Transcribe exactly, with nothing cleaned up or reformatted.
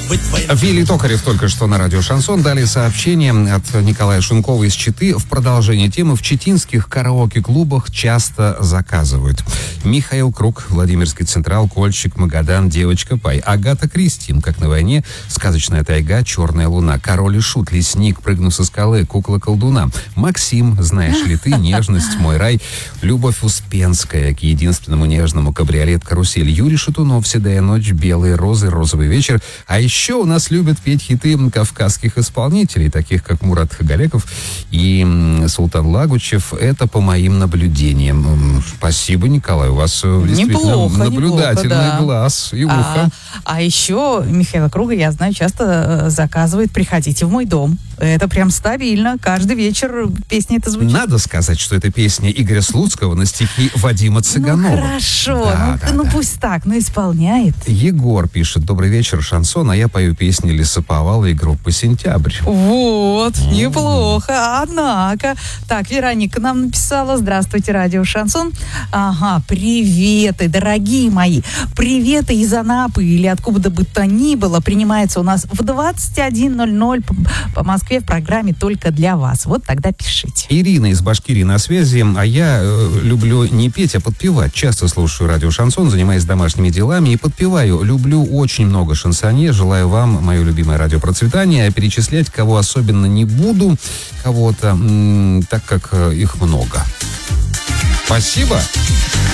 Вилли Токарев только что на радио «Шансон». Далее сообщение от Николая Шункова из Читы. В продолжение темы: в читинских караоке-клубах часто заказывают. Михаил Круг, Владимирский Централ, Кольчик, Магадан, Девочка Пай. Агата Кристи, Как на войне, Сказочная тайга, Черная луна, Король и Шут, Лесник, Прыгну со скалы, Кукла колдуна. Максим, Знаешь ли ты, Нежность, Мой рай, Любовь Успенская к единственному нежному, Кабриолет, Карусель, Юрий Шатунов, Седая ночь, Белые розы, Розовый вечер. А еще у нас любят петь хиты кавказских исполнителей, таких как Мурат Хагалеков и Султан Лагучев. Это по моим наблюдениям. Спасибо, Николай, у вас действительно неплохо, наблюдательный неплохо, да. глаз и ухо. А, а еще Михаила Круга, я знаю, часто заказывает «Приходите в мой дом». Это прям стабильно. Каждый вечер песня эта звучит. Надо сказать, что это песня Игоря Слуцкого на стихи Вадима Цыганова. Ну, хорошо. Да, ну, да, ну да. пусть так, но исполняет. Егор пишет: добрый вечер, шансон, а я пою песни Лесоповала и группы «Сентябрь». Вот, mm-hmm. неплохо. Однако. Так, Вероника нам написала: здравствуйте, радио «Шансон». Ага, приветы, дорогие мои. Приветы из Анапы или откуда бы то ни было. Принимается у нас в двадцать один ноль ноль по, по Москве в программе «Только для вас». Вот тогда пишите. Ирина из Башкирии на связи. А я э, люблю не петь, а подпевать. Часто слушаю радио «Шансон», занимаясь домашними делами и подпеваю. Люблю очень много шансонье. Желаю вам, мое любимое радио, процветания. А перечислять кого особенно не буду, кого-то, м- так как э, их много. Спасибо.